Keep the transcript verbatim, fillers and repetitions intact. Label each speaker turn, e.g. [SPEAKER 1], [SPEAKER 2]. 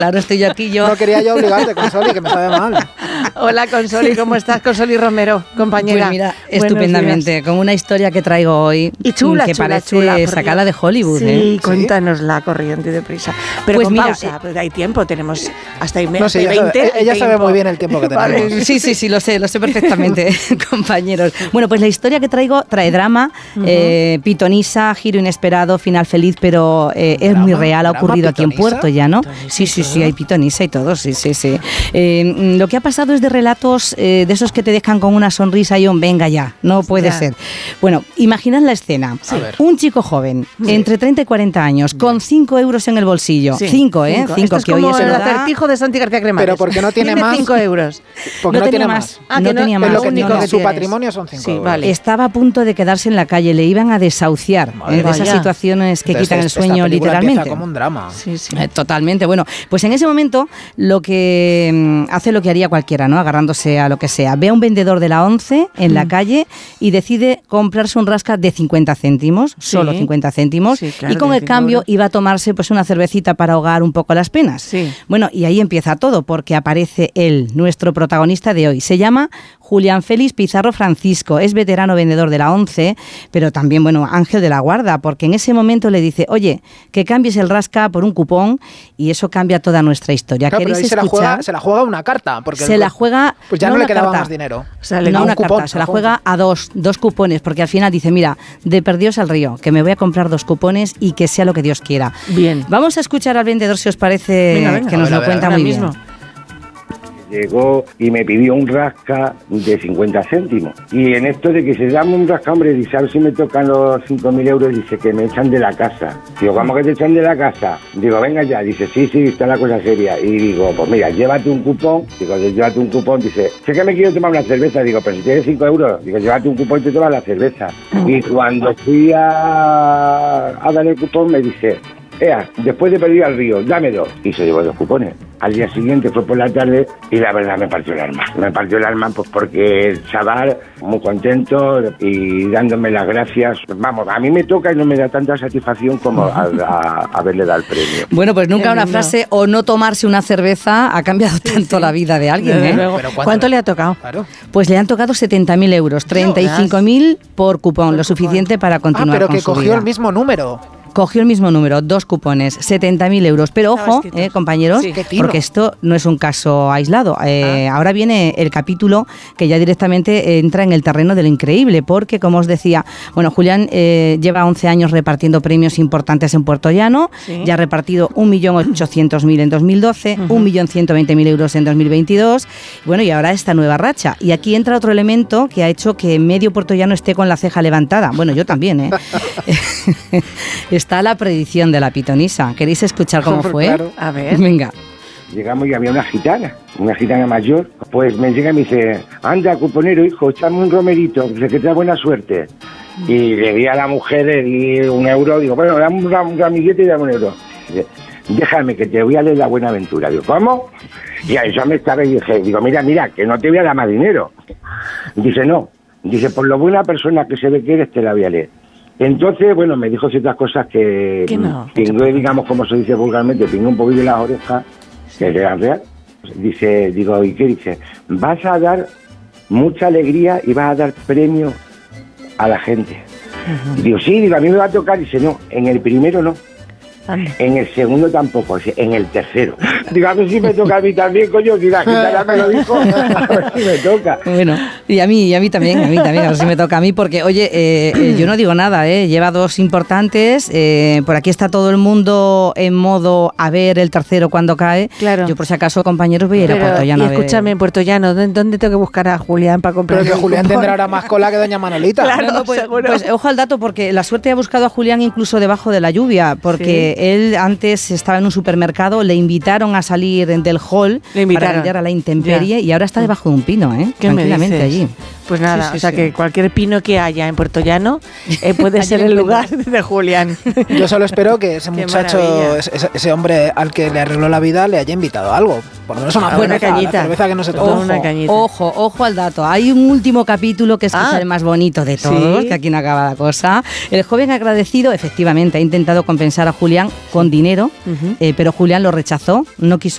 [SPEAKER 1] Claro, estoy yo aquí, yo.
[SPEAKER 2] No quería yo obligarte, Consoli, que me sabe mal.
[SPEAKER 3] Hola, Consoli, ¿cómo estás? Consoli Romero, compañera.
[SPEAKER 1] Pues mira, estupendamente, con una historia que traigo hoy.
[SPEAKER 3] Y chula,
[SPEAKER 1] que
[SPEAKER 3] chula,
[SPEAKER 1] parece
[SPEAKER 3] chula,
[SPEAKER 1] sacada de Hollywood.
[SPEAKER 3] Sí,
[SPEAKER 1] ¿eh?
[SPEAKER 3] cuéntanosla corriente y deprisa. Pero
[SPEAKER 1] pues
[SPEAKER 3] con
[SPEAKER 1] mira,
[SPEAKER 3] pausa, eh, hay tiempo, tenemos hasta ahí
[SPEAKER 2] no, sí,
[SPEAKER 3] veinte.
[SPEAKER 2] ella sabe, ella sabe muy bien el tiempo que tenemos.
[SPEAKER 1] Vale, sí, sí, sí, lo sé, lo sé perfectamente, compañeros. Bueno, pues la historia que traigo trae drama, uh-huh. eh, pitonisa, giro inesperado, final feliz, pero eh, es muy real, ha ocurrido aquí en Puerto Llano. Sí, sí, sí, hay pitonisa y todo, sí, sí, sí. Eh, lo que ha pasado es de relatos eh, de esos que te dejan con una sonrisa y un venga ya, no puede ya. ser. Bueno, imaginad la escena. Sí. Un chico joven, sí. entre treinta y cuarenta años, con cinco euros en el bolsillo. Sí. cinco, ¿eh?
[SPEAKER 3] cinco, cinco
[SPEAKER 1] es
[SPEAKER 3] que como hoy es el acertijo de Santi García Cremades.
[SPEAKER 2] Pero ¿por qué no tiene,
[SPEAKER 3] tiene
[SPEAKER 2] más?
[SPEAKER 3] cinco euros.
[SPEAKER 2] Porque no, no tiene más. más.
[SPEAKER 3] Ah,
[SPEAKER 1] no,
[SPEAKER 3] no
[SPEAKER 1] tenía más.
[SPEAKER 2] Lo que
[SPEAKER 3] único
[SPEAKER 2] no,
[SPEAKER 3] que
[SPEAKER 2] su
[SPEAKER 3] tienes.
[SPEAKER 2] patrimonio son cinco
[SPEAKER 3] sí,
[SPEAKER 2] euros.
[SPEAKER 3] Vale.
[SPEAKER 1] Estaba a punto de quedarse en la calle, le iban a desahuciar eh, de esas situaciones que
[SPEAKER 2] Entonces,
[SPEAKER 1] quitan el sueño literalmente.
[SPEAKER 2] Como un drama.
[SPEAKER 3] Sí, sí.
[SPEAKER 1] Eh, totalmente. Bueno, pues en ese momento lo que mm, hace lo que haría cualquiera, ¿no? Agarrándose a lo que sea. Ve a un vendedor de la once en mm. la calle y decide comprarse un rasca de cincuenta céntimos, sí. solo cincuenta céntimos, sí, claro, y con el cambio euros. iba a tomarse pues una cervecita para ahogar un poco las penas.
[SPEAKER 3] Sí.
[SPEAKER 1] Bueno, y ahí empieza todo, porque aparece él, nuestro protagonista de hoy. Se llama Julián Félix Pizarro Francisco, es veterano vendedor de la once, pero también, bueno, ángel de la guarda, porque en ese momento le dice, oye, que cambies el rasca por un cupón, y eso cambia toda nuestra historia.
[SPEAKER 2] Claro,
[SPEAKER 1] ¿Queréis
[SPEAKER 2] pero ahí
[SPEAKER 1] escuchar?
[SPEAKER 2] Se la, juega, se la juega una carta. Porque
[SPEAKER 1] se
[SPEAKER 2] el,
[SPEAKER 1] la juega...
[SPEAKER 2] Pues ya no, no le quedaba carta. más dinero.
[SPEAKER 1] O sea, le no una cupón, carta, se la juega a dos, dos cupones, porque al final dice, mira, de perdidos al río, que me voy a comprar dos cupones y que sea lo que Dios quiera.
[SPEAKER 3] Bien.
[SPEAKER 1] Vamos a escuchar al vendedor, si os parece, venga, venga, que nos ver, lo cuenta muy
[SPEAKER 3] mismo.
[SPEAKER 1] bien.
[SPEAKER 4] Llegó y me pidió un rasca de cincuenta céntimos. Y en esto de que se llama un rasca, hombre, dice, a ver si me tocan los cinco mil euros, dice que me echan de la casa. Digo, ¿cómo que te echan de la casa? Digo, venga ya. Dice, sí, sí, está la cosa seria. Y digo, pues mira, llévate un cupón. Digo, llévate un cupón. Dice, sé que me quiero tomar una cerveza. Digo, pero si tienes cinco euros. Digo, llévate un cupón y te tomas la cerveza. Y cuando fui a, a dar el cupón, me dice, ea, después de pedir al río, dame dos. Y se llevó dos cupones. Al día siguiente fue por la tarde y la verdad me partió el alma. Me partió el alma pues porque el chaval, muy contento y dándome las gracias. Vamos, a mí me toca y no me da tanta satisfacción como a, a, a haberle dado el premio.
[SPEAKER 1] Bueno, pues nunca una frase o no tomarse una cerveza ha cambiado sí, tanto sí. la vida de alguien. ¿eh?
[SPEAKER 3] Pero ¿cuánto, ¿Cuánto le ha tocado?
[SPEAKER 2] Claro.
[SPEAKER 1] Pues le han tocado setenta mil euros, treinta y cinco mil por cupón, por lo suficiente para continuar
[SPEAKER 2] ah, pero
[SPEAKER 1] con
[SPEAKER 2] que
[SPEAKER 1] su
[SPEAKER 2] cogió
[SPEAKER 1] vida.
[SPEAKER 2] el mismo número.
[SPEAKER 1] Cogió el mismo número, dos cupones, setenta mil euros. Pero ojo, eh, compañeros,
[SPEAKER 3] sí,
[SPEAKER 1] porque esto no es un caso aislado. Eh, ah. Ahora viene el capítulo que ya directamente entra en el terreno de lo increíble, porque, como os decía, bueno, Julián eh, lleva once años repartiendo premios importantes en Puerto Llano, sí. ya ha repartido un millón ochocientos mil en dos mil doce, uh-huh. un millón ciento veinte mil euros en dos mil veintidós, bueno, y ahora esta nueva racha. Y aquí entra otro elemento que ha hecho que medio Puerto Llano esté con la ceja levantada. Bueno, yo también, ¿eh? Está la predicción de la pitonisa. ¿Queréis escuchar cómo fue?
[SPEAKER 2] Claro.
[SPEAKER 1] A ver. Venga.
[SPEAKER 4] Llegamos y había una gitana, una gitana mayor. Pues me llega y me dice, anda, cuponero, hijo, échame un romerito, que te da buena suerte. Y le di a la mujer, le di un euro, digo, bueno, dame un, ram, un ramillete y dame un euro. Dice, déjame que te voy a leer la Buenaventura. Digo, ¿cómo? Y a eso me estaba y dije, digo, mira, mira, que no te voy a dar más dinero. Dice, no. Dice, por lo buena persona que se ve que eres, te la voy a leer. Entonces, bueno, me dijo ciertas cosas que
[SPEAKER 3] no?
[SPEAKER 4] tengo, digamos, como se dice vulgarmente, tengo un poquillo en las orejas, que eran real. Dice, digo, ¿y qué dice? Vas a dar mucha alegría y vas a dar premio a la gente. Uh-huh. Digo, sí, digo, a mí me va a tocar. Dice, no, en el primero no. Anda. En el segundo tampoco, en el tercero. Digo, a ver si me toca a mí también, coño, si la gitana me lo dijo, a ver si me toca.
[SPEAKER 1] Bueno, y a mí, y a mí también, a mí también, a ver si me toca a mí, porque, oye, eh, eh, yo no digo nada, eh, lleva dos importantes, eh, por aquí está todo el mundo en modo a ver el tercero cuando cae.
[SPEAKER 3] Claro.
[SPEAKER 1] Yo, por si acaso, compañeros, voy a ir
[SPEAKER 3] Pero,
[SPEAKER 1] a Puerto Llano.
[SPEAKER 3] Y escúchame, en Puerto Llano, ¿dónde tengo que buscar a Julián para comprar?
[SPEAKER 2] Pero que Julián tendrá ahora más cola que doña Manolita.
[SPEAKER 3] Claro,
[SPEAKER 1] no, no, pues,
[SPEAKER 3] seguro.
[SPEAKER 1] Pues ojo al dato, porque la suerte ha buscado a Julián incluso debajo de la lluvia, porque sí. él antes estaba en un supermercado, le invitaron a salir del hall para vender a la intemperie ya. y ahora está debajo de un pino, ¿eh?
[SPEAKER 3] ¿Qué
[SPEAKER 1] tranquilamente
[SPEAKER 3] me dices?
[SPEAKER 1] allí.
[SPEAKER 3] Pues nada,
[SPEAKER 1] sí, sí,
[SPEAKER 3] o sea
[SPEAKER 1] sí.
[SPEAKER 3] que cualquier pino que haya en Puerto Llano eh, puede ser el lugar de Julián.
[SPEAKER 2] Yo solo espero que ese muchacho, ese, ese hombre al que le arregló la vida, le haya invitado a algo. Por lo menos una
[SPEAKER 3] buena
[SPEAKER 2] cerveza,
[SPEAKER 3] cañita.
[SPEAKER 2] La cerveza que no se toma.
[SPEAKER 1] Ojo,
[SPEAKER 3] una cañita.
[SPEAKER 1] ojo, ojo al dato. Hay un último capítulo que es quizá ah, el más bonito de todos, ¿sí? que aquí no acaba la cosa. El joven agradecido, efectivamente, ha intentado compensar a Julián con dinero, uh-huh. eh, pero Julián lo rechazó, no quiso